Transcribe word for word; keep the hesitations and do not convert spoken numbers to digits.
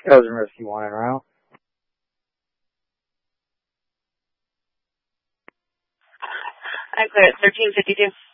Belgian Rescue one en route. I'm clear at thirteen fifty-two.